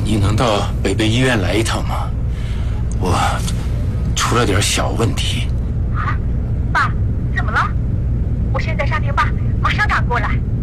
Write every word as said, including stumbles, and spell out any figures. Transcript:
你能到北碚医院来一趟吗？我出了点小问题。 啊，爸，怎么了？我现在上电话，马上赶过来。